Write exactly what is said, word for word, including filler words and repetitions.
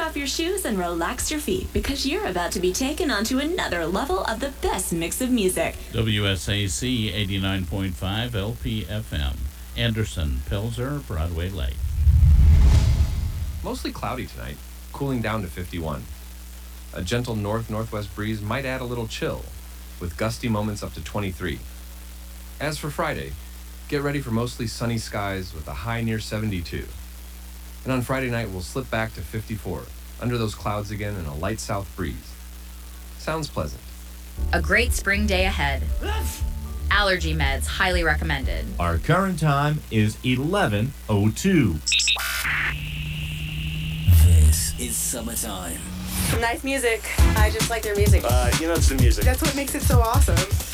off your shoes and relax your feet because you're about to be taken onto another level of the best mix of music. W S A C eighty-nine point five L P F M. Anderson, Pilser, Broadway Lake. Mostly cloudy tonight, cooling down to fifty-one. A gentle north-northwest breeze might add a little chill, with gusty moments up to twenty-three. As for Friday, get ready for mostly sunny skies with a high near seventy-two. And on Friday night, we'll slip back to fifty-four, under those clouds again and a light south breeze. Sounds pleasant. A great spring day ahead. Allergy meds highly recommended. Our current time is eleven oh two. This is summertime. Nice music. I just like their music. Uh, you know, it's the music. That's what makes it so awesome.